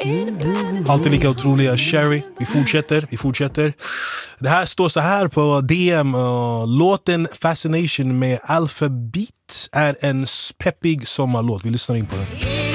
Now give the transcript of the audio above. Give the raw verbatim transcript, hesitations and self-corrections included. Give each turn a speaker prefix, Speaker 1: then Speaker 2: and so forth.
Speaker 1: Alltid lika otroliga Cherry. Vi fortsätter, vi fortsätter. Det här står så här på D M. Uh, låten Fascination med Alphabet är en peppig sommarlåt. Vi lyssnar in på den.